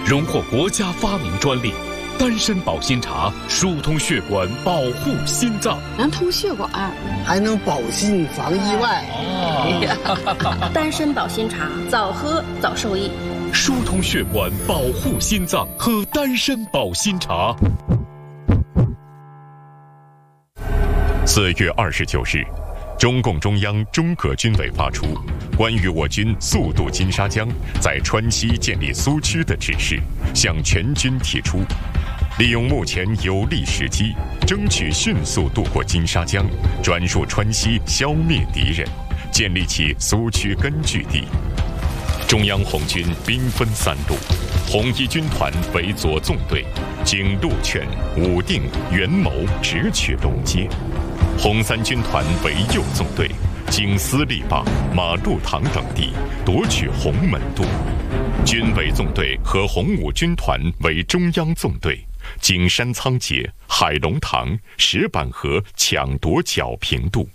荣获国家发明专利。丹参保心茶疏通血管，保护心脏， 能通血管， 还能保心防意外。 丹参保心茶，早喝早受益。 疏通血管，保护心脏，喝丹参保心茶。 4月29日，中共中央中革军委发出关于我军速渡金沙江，在川西建立苏区的指示，向全军提出，利用目前有利时机，争取迅速渡过金沙江，转入川西，消灭敌人，建立起苏区根据地。中央红军兵分3路，红一军团为左纵队，经陆劝、武定、元谋直取龙街；红3军团为右纵队，经斯利坝、马路塘等地夺取红门渡；军委纵队和红5军团为中央纵队，经山仓节、海龙塘、石板河抢夺皎平渡。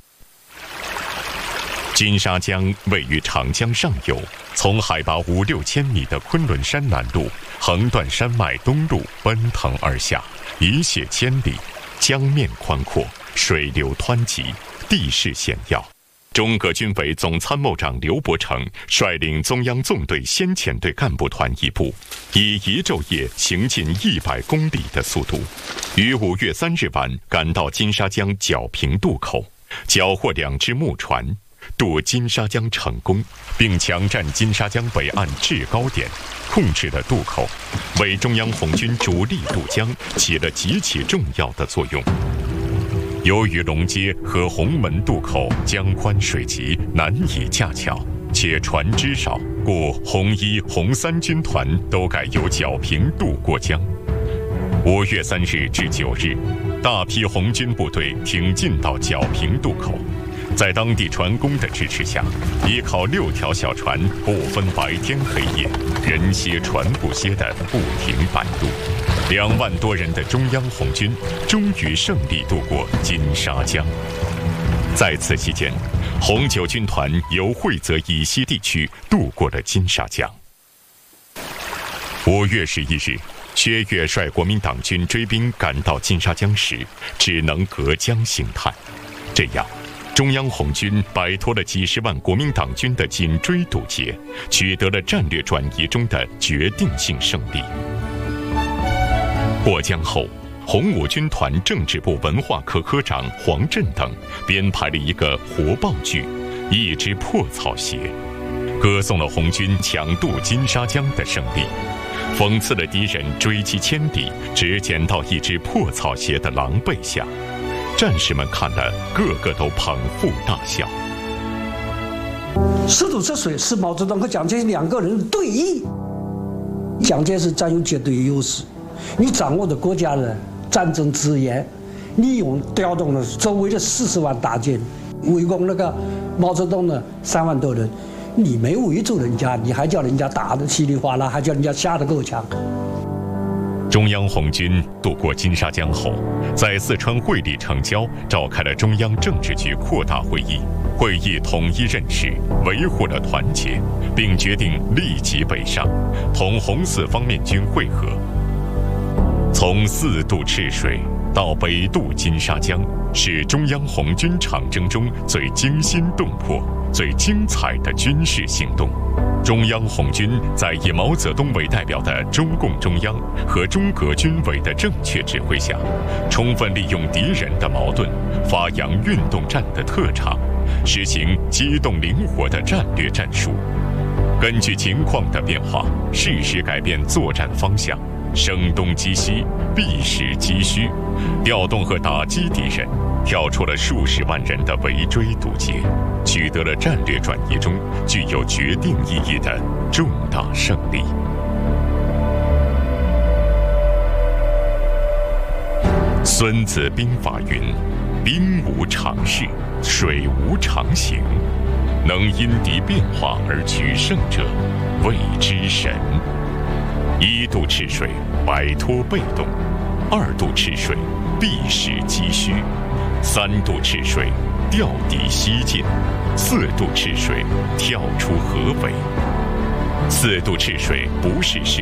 金沙江位于长江上游，从海拔5、6千米的昆仑山南麓横断山脉东麓奔腾而下，一泻千里，江面宽阔，水流湍急，地势险要。中革军委总参谋长刘伯承率领中央纵队先遣队干部团一部，以一昼夜行进100公里的速度，于5月3日晚赶到金沙江皎平渡口，缴获2只木船，渡金沙江成功，并抢占金沙江北岸制高点，控制了渡口，为中央红军主力渡江起了极其重要的作用。由于龙街和红门渡口江宽水急，难以架桥，且船只少，故红1、红3军团都改由皎平渡过江。5月3日至9日，大批红军部队挺进到皎平渡口，在当地船工的支持下，依靠6条小船，不分白天黑夜，人歇船不歇的不停摆渡。2万多人的中央红军终于胜利渡过金沙江。在此期间，红9军团由会泽以西地区渡过了金沙江。5月11日，薛岳率国民党军追兵赶到金沙江时，只能隔江兴叹。这样，中央红军摆脱了几十万国民党军的紧追堵截，取得了战略转移中的决定性胜利。过江后，红5军团政治部文化科科长黄震等编排了一个活报剧《一只破草鞋》，歌颂了红军抢渡金沙江的胜利，讽刺了敌人追击千里只捡到一只破草鞋的狼狈相。战士们看了，个个都捧腹大笑。 速渡之水是毛泽东和蒋介石2个人的对弈，蒋介石占有绝对优势，你掌握的国家的战争资源，调动了周围的40万大军围攻那个毛泽东的3万多人，你没围住人家，你还叫人家打得稀里哗啦，还叫人家吓得够呛。 中央红军渡过金沙江后，在四川会理城郊召开了中央政治局扩大会议，会议统一认识，维护了团结，并决定立即北上，同红4方面军会合。从4渡赤水到北渡金沙江，是中央红军长征中最惊心动魄、最精彩的军事行动。中央红军在以毛泽东为代表的中共中央和中革军委的正确指挥下，充分利用敌人的矛盾，发扬运动战的特长，实行机动灵活的战略战术，根据情况的变化，适时改变作战方向，声东击西，避实击虚，调动和打击敌人，跳出了数十万人的围追堵截，取得了战略转移中具有决定意义的重大胜利。孙子兵法云：兵无常势，水无常形，能因敌变化而取胜者，谓之神。1渡赤水，摆脱被动；2渡赤水，避实击虚；3渡赤水，调敌西进；4渡赤水，跳出合围。4渡赤水不是